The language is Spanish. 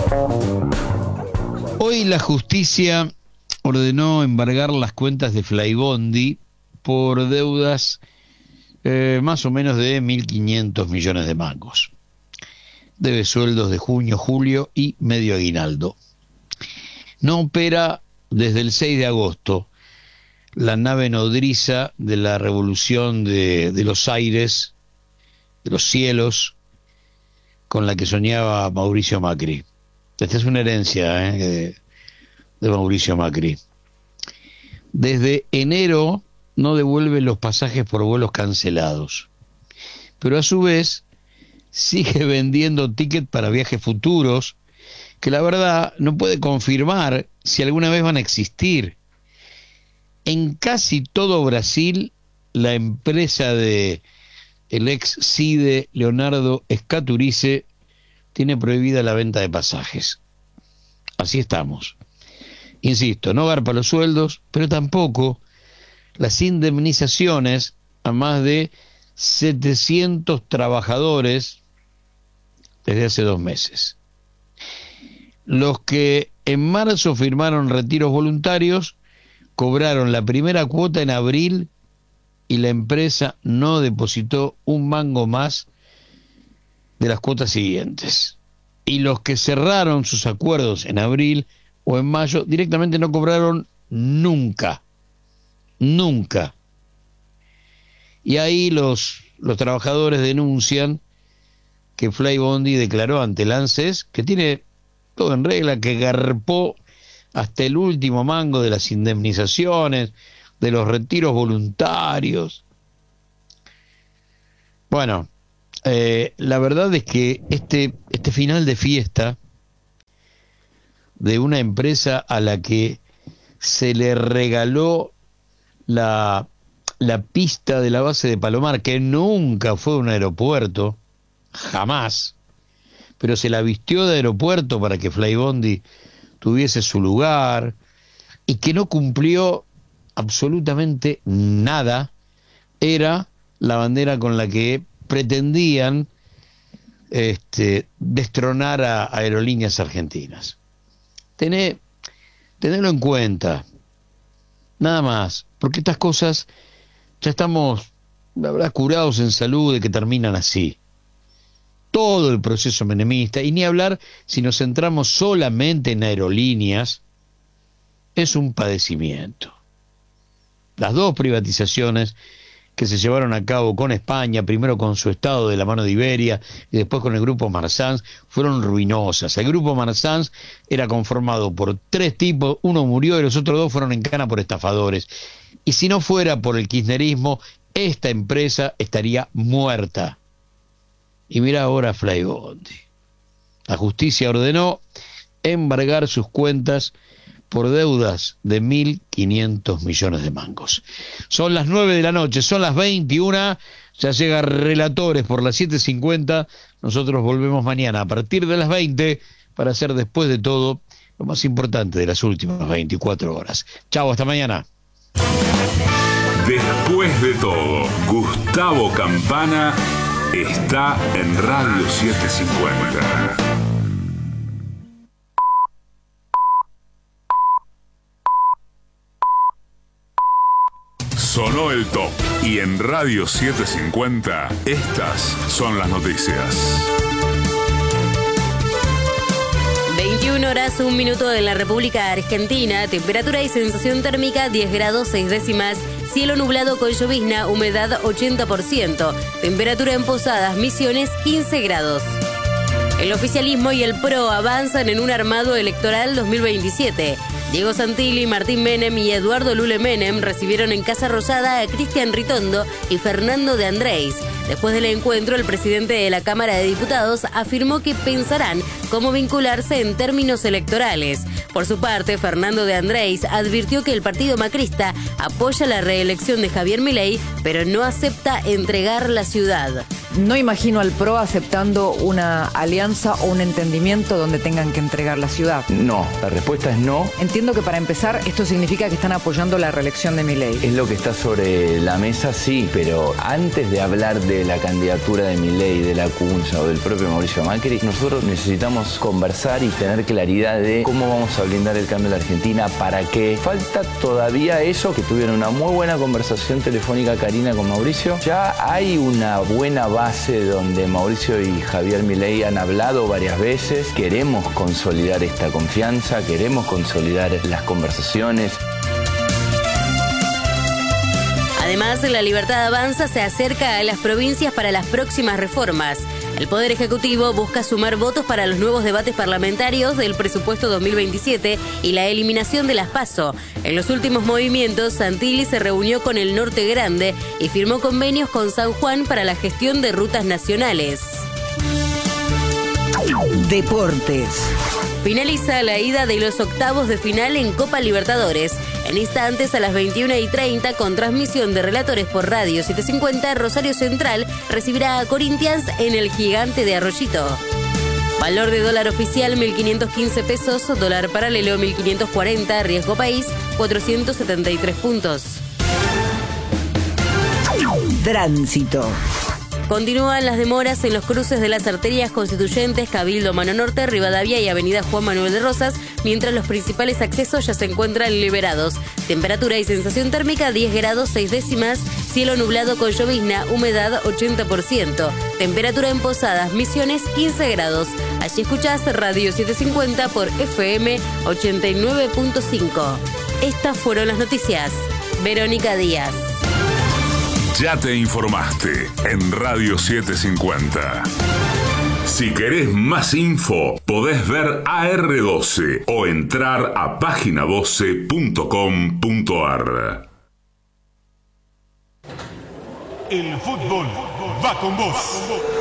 Hoy la justicia ordenó embargar las cuentas de Flybondi por deudas más o menos de 1.500 millones de mangos. Debe sueldos de junio, julio y medio aguinaldo. No opera desde el 6 de agosto la nave nodriza de la revolución de los aires, de los cielos, con la que soñaba Mauricio Macri. Esta es una herencia de Mauricio Macri. Desde enero no devuelve los pasajes por vuelos cancelados, pero a su vez sigue vendiendo tickets para viajes futuros que la verdad no puede confirmar si alguna vez van a existir. En casi todo Brasil, la empresa de el ex CIDE Leonardo Scaturice tiene prohibida la venta de pasajes. Así estamos. Insisto, no garpa los sueldos, pero tampoco las indemnizaciones a más de 700 trabajadores desde hace 2 meses. Los que en marzo firmaron retiros voluntarios cobraron la primera cuota en abril y la empresa no depositó un mango más de las cuotas siguientes. Y los que cerraron sus acuerdos en abril o en mayo directamente no cobraron nunca. Nunca. Y ahí los trabajadores denuncian que Flybondi declaró ante el ANSES que tiene todo en regla, que garpó hasta el último mango de las indemnizaciones, de los retiros voluntarios. Bueno, la verdad es que este final de fiesta de una empresa a la que se le regaló la pista de la base de Palomar, que nunca fue un aeropuerto, jamás, pero se la vistió de aeropuerto para que Flybondi tuviese su lugar, y que no cumplió absolutamente nada, era la bandera con la que pretendían destronar a Aerolíneas Argentinas. Tenedlo en cuenta, nada más, porque estas cosas ya estamos, la verdad, curados en salud de que terminan así. Todo el proceso menemista, y ni hablar si nos centramos solamente en Aerolíneas, es un padecimiento. Las 2 privatizaciones que se llevaron a cabo con España, primero con su Estado de la mano de Iberia y después con el Grupo Marsans, fueron ruinosas. El Grupo Marsans era conformado por 3 tipos, uno murió y los otros 2 fueron en cana por estafadores. Y si no fuera por el kirchnerismo, esta empresa estaría muerta. Y mira ahora Flybondi. La justicia ordenó embargar sus cuentas por deudas de 1.500 millones de mangos. Son las 9 de la noche, son las 21, ya llega Relatores por las 7:50, nosotros volvemos mañana a partir de las 20 para hacer después de todo lo más importante de las últimas 24 horas. Chau, hasta mañana. Después de todo, Gustavo Campana está en Radio 750. Sonó el top y en Radio 750 estas son las noticias. 21 horas, 1 minuto en la República Argentina. Temperatura y sensación térmica 10 grados 6 décimas. Cielo nublado con llovizna, humedad 80%. Temperatura en Posadas, Misiones 15 grados. El oficialismo y el PRO avanzan en un armado electoral 2027. Diego Santilli, Martín Menem y Eduardo Lule Menem recibieron en Casa Rosada a Cristian Ritondo y Fernando de Andrés. Después del encuentro, el presidente de la Cámara de Diputados afirmó que pensarán cómo vincularse en términos electorales. Por su parte, Fernando de Andrés advirtió que el partido macrista apoya la reelección de Javier Milei, pero no acepta entregar la ciudad. No imagino al PRO aceptando una alianza o un entendimiento donde tengan que entregar la ciudad. No, la respuesta es no. Entiendo que para empezar esto significa que están apoyando la reelección de Milei. Es lo que está sobre la mesa, sí, pero antes de hablar de la candidatura de Milei, de la Cunha o del propio Mauricio Macri, nosotros necesitamos conversar y tener claridad de cómo vamos a blindar el cambio en la Argentina, para qué. Falta todavía eso, que tuvieron una muy buena conversación telefónica Karina con Mauricio. Ya hay una buena base donde Mauricio y Javier Milei han hablado varias veces. Queremos consolidar esta confianza, queremos consolidar las conversaciones. Además, La Libertad Avanza se acerca a las provincias para las próximas reformas. El Poder Ejecutivo busca sumar votos para los nuevos debates parlamentarios del presupuesto 2027 y la eliminación de las PASO. En los últimos movimientos, Santilli se reunió con el Norte Grande y firmó convenios con San Juan para la gestión de rutas nacionales. Deportes. Finaliza la ida de los octavos de final en Copa Libertadores. En instantes, a las 21:30, con transmisión de relatores por Radio 750, Rosario Central recibirá a Corinthians en el Gigante de Arroyito. Valor de dólar oficial 1.515 pesos, dólar paralelo 1.540, riesgo país 473 puntos. Tránsito. Continúan las demoras en los cruces de las arterias Constituyentes, Cabildo, Mano Norte, Rivadavia y Avenida Juan Manuel de Rosas, mientras los principales accesos ya se encuentran liberados. Temperatura y sensación térmica 10 grados 6 décimas, cielo nublado con llovizna, humedad 80%. Temperatura en Posadas, Misiones 15 grados. Allí escuchás Radio 750 por FM 89.5. Estas fueron las noticias. Verónica Díaz. Ya te informaste en Radio 750. Si querés más info, podés ver AR12 o entrar a página12.com.ar. El fútbol va con vos.